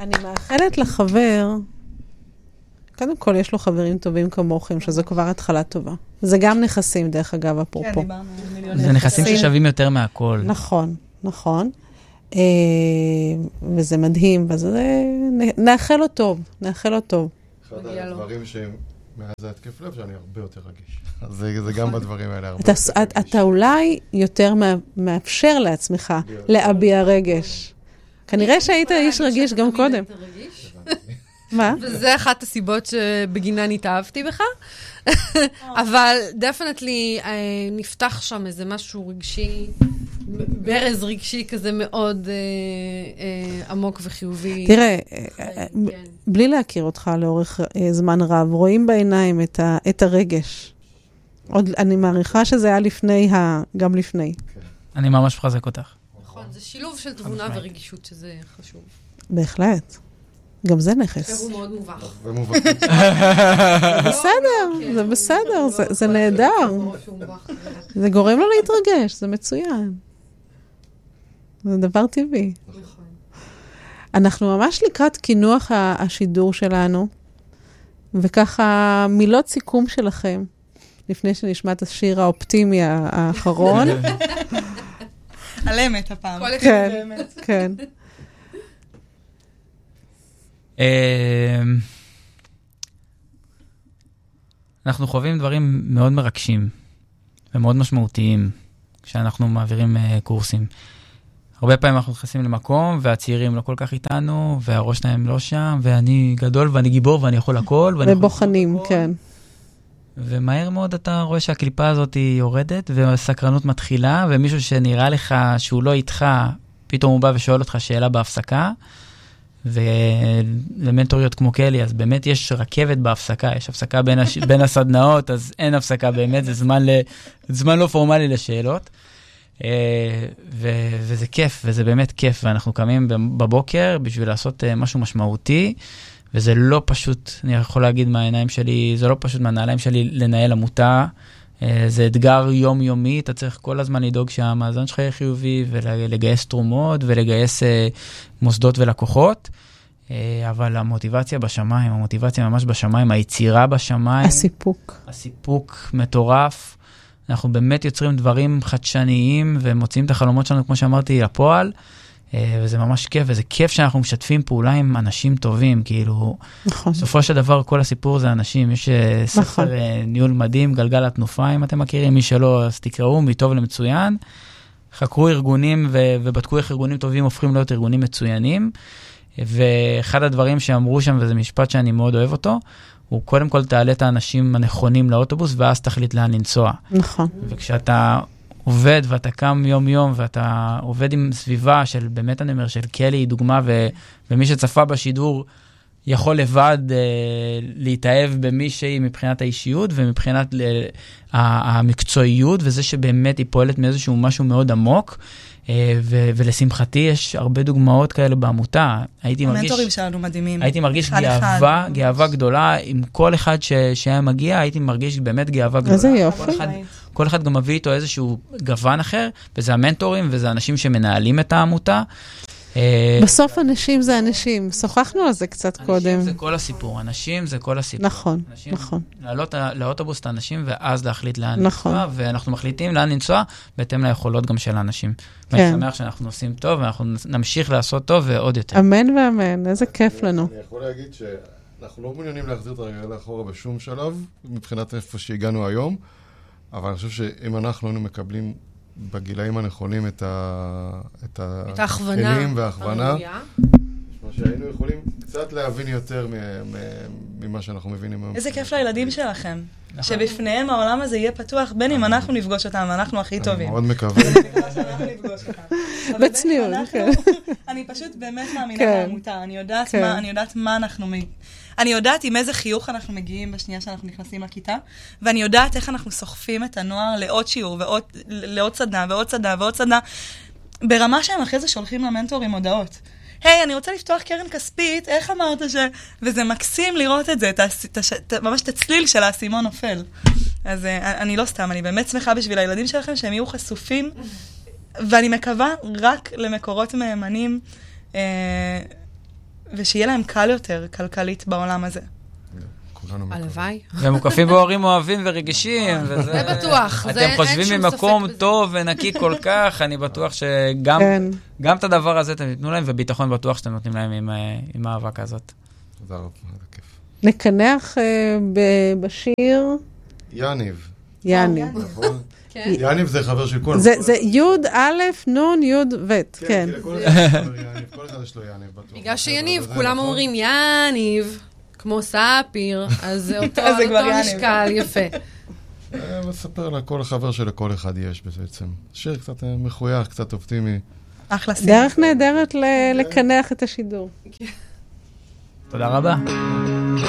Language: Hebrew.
אני מאחלת לחבר, קודם כל יש לו חברים טובים כמוכם, שזה כבר התחלה טובה. זה גם נכסים, דרך אגב, אפרופו. כן, דיברנו מיליוני. זה נכסים ששווים יותר מהכל. נכון, נכון. וזה מדהים, נאחל לו טוב, נאחל לו טוב. אחד הדברים שמאז ההתקף לב שאני הרבה יותר רגיש. אז זה גם בדברים האלה הרבה יותר רגיש. אתה אולי יותר מאפשר לעצמך להביע רגש. כנראה שהיית איש רגיש גם קודם. מה? וזה אחת הסיבות שבגינן התאהבתי בך. אבל דפנטלי נפתח שם איזה משהו רגשי, ברז רגשי כזה מאוד עמוק וחיובי. תראה, בלי להכיר אותך לאורך זמן רב, רואים בעיניים את הרגש. אני מעריכה שזה היה לפני, גם לפני. אני ממש מחזק אותך. נכון, זה שילוב של תבונה ורגישות שזה חשוב. בהחלט. גם זה נכס. הוא מאוד מובך. ומובך. בסדר, זה בסדר, זה נהדר. זה גורם לו להתרגש, זה מצוין. זה דבר טבעי. אנחנו ממש לקראת כינוח השידור שלנו, וככה מילות סיכום שלכם, לפני שנשמע את השיר האופטימי האחרון. על אמת הפעם. כן, כן. אנחנו חווים דברים מאוד מרגשים ומאוד משמעותיים כשאנחנו מעבירים קורסים. הרבה פעמים אנחנו נכנסים למקום והצעירים לא כל כך איתנו והראש שלהם לא שם ואני גדול ואני גיבור ואני יכול הכל. ובוחנים, כן. ומהר מאוד אתה רואה שהקליפה הזאת יורדת והסקרנות מתחילה ומישהו שנראה לך שהוא לא איתך, פתאום הוא בא ושואל אותך שאלה בהפסקה. ולמנטוריות כמו קלי, אז באמת יש רכבת בהפסקה, יש הפסקה בין הסדנאות, אז אין הפסקה באמת, זה זמן לא פורמלי לשאלות, וזה כיף, וזה באמת כיף, ואנחנו קמים בבוקר בשביל לעשות משהו משמעותי, וזה לא פשוט, אני יכול להגיד מהעיניים שלי, זה לא פשוט מהנעליים שלי לנהל עמותה, זה אתגר יומיומי, אתה צריך כל הזמן לדאוג שהמאזן שלך יהיה חיובי, ולגייס תרומות, ולגייס מוסדות ולקוחות, אבל המוטיבציה בשמיים, המוטיבציה ממש בשמיים, היצירה בשמיים. הסיפוק מטורף. אנחנו באמת יוצרים דברים חדשניים, ומוצאים את החלומות שלנו, כמו שאמרתי, לפועל, וזה ממש כיף, וזה כיף שאנחנו משתפים פעולה עם אנשים טובים, כאילו, נכון. בסופו של דבר, כל הסיפור זה אנשים, יש ספר ניהול מדהים, גלגל התנופה, אם אתם מכירים, מי שלא, אז תקראו, מטוב למצוין, חקרו ארגונים, ובדקו איך ארגונים טובים הופכים להיות ארגונים מצוינים, ואחד הדברים שאמרו שם, וזה משפט שאני מאוד אוהב אותו, הוא קודם כל תעלה את האנשים הנכונים לאוטובוס, ואז תחליט לאן לנסוע. נכון. וכשאתה עובד, ואתה קם יום-יום, ואתה עובד עם סביבה של, באמת אני אומר, של קלי, דוגמה, ומי שצפה בשידור, יכול לבד להתאהב במישהי מבחינת האישיות, ומבחינת המקצועיות, וזה שבאמת היא פועלת מאיזשהו משהו מאוד עמוק, ולשמחתי יש הרבה דוגמאות כאלה בעמותה. המנטורים שלנו מדהימים. הייתי מרגיש גאווה גדולה, עם כל אחד שהיה מגיע, הייתי מרגיש באמת גאווה גדולה. איזה יופי. כל אחד גם מביא איתו איזשהו גוון אחר, וזה המנטורים, וזה אנשים שמנהלים את העמותה. בסוף אנשים זה אנשים. שוחחנו על זה קצת קודם. אנשים זה כל הסיפור. אנשים זה כל הסיפור. נכון, נכון. לעלות לאוטובוס את האנשים, ואז להחליט לאן לנסוע, ואנחנו מחליטים לאן לנסוע, בהתאם ליכולות גם של האנשים. ואני שמח שאנחנו עושים טוב, ואנחנו נמשיך לעשות טוב ועוד יותר. אמן ואמן, איזה כיף לנו. אני יכול להגיד שאנחנו לא מעוניינים להחזיר את הרגל לאחורה בשום שלב, מבחינת איפה שהגענו היום, אבל אני חושב שאם אנחנו היינו מקבלים בגילאים הנכונים את הכלים וההכוונה, שהיינו יכולים קצת להבין יותר ממה שאנחנו מבינים היום. איזה כיף לילדים שלכם, שבפניהם העולם הזה יהיה פתוח, בין אם אנחנו נפגוש אותם, ואנחנו הכי טובים. אני מאוד מקווה. בצניעות, כן. אני פשוט באמת מאמינה בעמותה, אני יודעת מה אנחנו אני יודעת עם איזה חיוך אנחנו מגיעים בשנייה שאנחנו נכנסים לכיתה, ואני יודעת איך אנחנו סוחפים את הנוער לעוד שיעור, לעוד סדנה, ועוד סדנה, ועוד סדנה, ברמה שהם אחרי זה שולחים למנטורים הודעות. היי, אני רוצה לפתוח קרן כספית, איך אמרת וזה מקסים לראות את זה, ממש את הצליל של האסימון נופל. אז אני לא סתם, אני באמת שמחה בשביל הילדים שלכם, שהם יהיו חשופים, ואני מקווה רק למקורות מהימנים, ושיהיה להם קל יותר כלכלית בעולם הזה. הלוואי. ומוקפים בהורים אוהבים ורגישים. זה בטוח. אתם חושבים ממקום טוב ונקי כל כך, אני בטוח שגם את הדבר הזה אתם תיתנו להם, וביטחון בטוח שאתם נותנים להם עם האהבה כזאת. תודה רבה, זה כיף. נקנח בשיר... יניב. יניב. נכון? יניב זה חבר של כל... זה י' א' נ' י' ב', כן. כל אחד יש לו יניב בטוח. בגלל שיניב, כולם אומרים יניב, כמו ספיר, אז זה אותו משקל יפה. מספר לכל חבר שלכל אחד יש בעצם. שיר קצת מחוייך, קצת אופטימי. אחלה סיר. דרך נהדרת לקנח את השידור. תודה רבה.